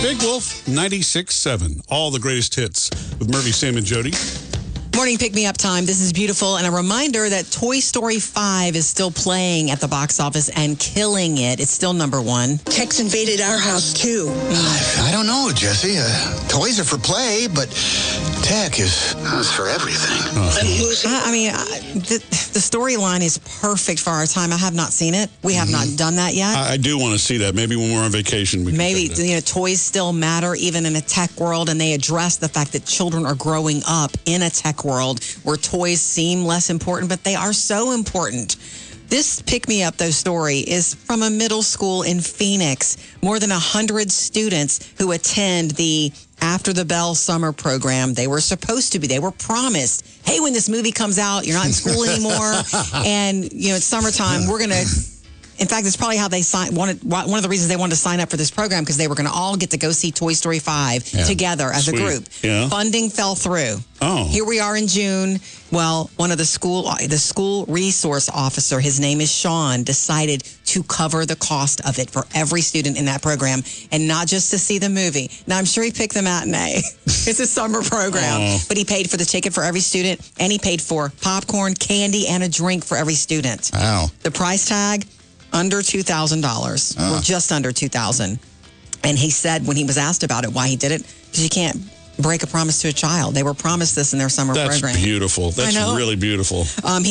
Big Wolf 96.7. All the greatest hits with Murphy, Sam, and Jody. Morning pick-me-up time. This is beautiful. And a reminder that Toy Story 5 is still playing at the box office and killing it. It's still number one. Tech's invaded our house, too. I don't know, Jesse. Toys are for play, but tech is for everything. I'm losing. The storyline is perfect for our time. I have not seen it. We have not done that yet. I do want to see that. Maybe when we're on vacation, we can Maybe, check that. toys still matter even in a tech world, and they address the fact that children are growing up in a tech world where toys seem less important, but they are so important. This pick-me-up, though, story is from a middle school in Phoenix. More than 100 students who attend the After the Bell summer program. They were promised, hey, when this movie comes out, you're not in school anymore. And, it's summertime. We're going to... In fact, it's probably how they one of the reasons they wanted to sign up for this program, because they were going to all get to go see Toy Story 5 together as a group. Yeah. Funding fell through. Oh. Here we are in June. Well, one of the school resource officer, his name is Sean, decided to cover the cost of it for every student in that program, and not just to see the movie. Now, I'm sure he picked the matinee. It's a summer program, but he paid for the ticket for every student, and he paid for popcorn, candy, and a drink for every student. Wow. The price tag, under $2,000, or just under $2,000. And he said when he was asked about it, why he did it, because you can't break a promise to a child. They were promised this in their summer program. That's beautiful. That's really beautiful.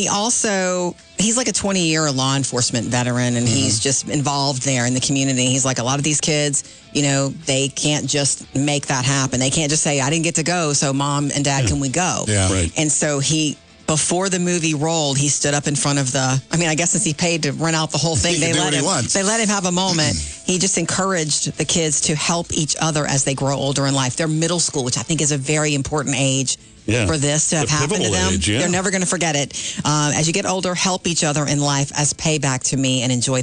He's like a 20-year law enforcement veteran, and he's just involved there in the community. He's like, a lot of these kids, they can't just make that happen. They can't just say, I didn't get to go, so mom and dad, can we go? Yeah. Right. And so before the movie rolled, he stood up in front of I guess since he paid to rent out the whole thing, they let him have a moment. He just encouraged the kids to help each other as they grow older in life. They're middle school, which I think is a very important age for this to have happened to them. Age, yeah. They're never going to forget it. As you get older, help each other in life as payback to me and enjoy